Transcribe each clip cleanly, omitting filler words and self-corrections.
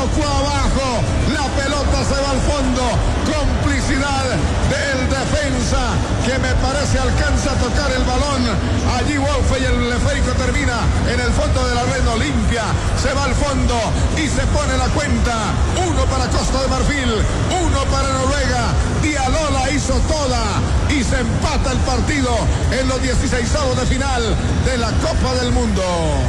tocó abajo, la pelota se va al fondo, complicidad del defensa que me parece alcanza a tocar el balón. Allí Wolfe y el esférico termina en el fondo de la red Olimpia, se va al fondo y se pone la cuenta. 1 para Costa de Marfil, 1 para Noruega. Diallo la hizo toda y se empata el partido en los 16avos de final de la Copa del Mundo.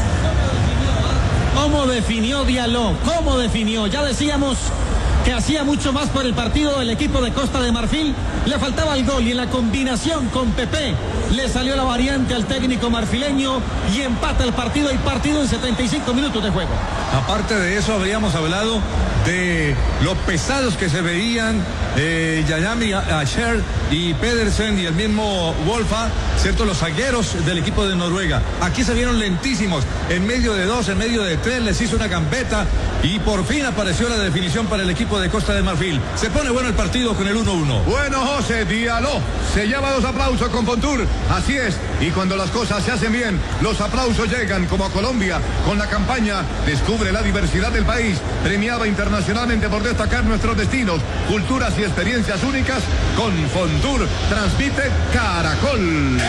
¿Cómo definió Diallo? ¿Cómo definió? Ya decíamos que hacía mucho más por el partido del equipo de Costa de Marfil. Le faltaba el gol y en la combinación con Pepe le salió la variante al técnico marfileño y empata el partido. Hay partido en 75 minutos de juego. Aparte de eso, habríamos hablado de lo pesados que se veían Yayami, Asher y Pedersen y el mismo Wolfa, ¿cierto? Los zagueros del equipo de Noruega. Aquí se vieron lentísimos, en medio de 2, en medio de 3, les hizo una gambeta y por fin apareció la definición para el equipo de Costa de Marfil. Se pone bueno el partido con el 1-1. Bueno, José, Diallo se lleva los aplausos con Fontour. Así es, y cuando las cosas se hacen bien, los aplausos llegan, como a Colombia, con la campaña Descubre la diversidad del país, premiada internacionalmente por destacar nuestros destinos, culturas y experiencias únicas. Con Fontour transmite Caracol.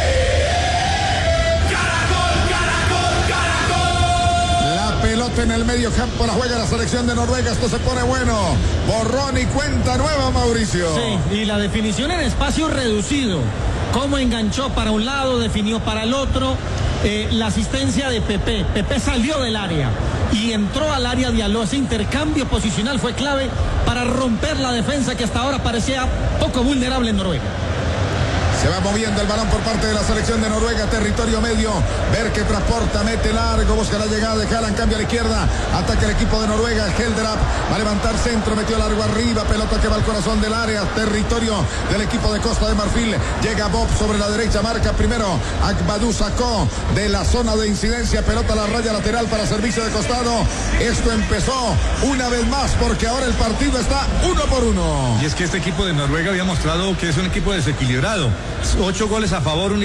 Pelota en el medio campo, la juega la selección de Noruega. Esto se pone bueno. Borrón y cuenta nueva, Mauricio. Sí, y la definición en espacio reducido. Cómo enganchó para un lado, definió para el otro. La asistencia de Pepe. Pepe salió del área y entró al área Diallo. Ese intercambio posicional fue clave para romper la defensa que hasta ahora parecía poco vulnerable en Noruega. Se va moviendo el balón por parte de la selección de Noruega, territorio medio. Ver que transporta, mete largo, busca la llegada de Haaland, cambia a la izquierda, ataca el equipo de Noruega. Helderap va a levantar centro, metió largo arriba, pelota que va al corazón del área, territorio del equipo de Costa de Marfil. Llega Bob sobre la derecha, marca primero Akbadou sacó de la zona de incidencia, pelota a la raya lateral para servicio de costado. Esto empezó una vez más porque ahora el partido está 1-1. Y es que este equipo de Noruega había mostrado que es un equipo desequilibrado. 8 goles a favor,